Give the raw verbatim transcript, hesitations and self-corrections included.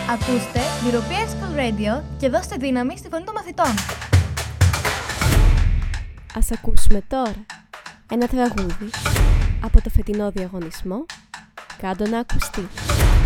Ακούστε European School Radio και δώστε δύναμη στη φωνή των μαθητών. Ας ακούσουμε τώρα ένα τραγούδι από το φετινό διαγωνισμό «Κάντο να ακουστεί».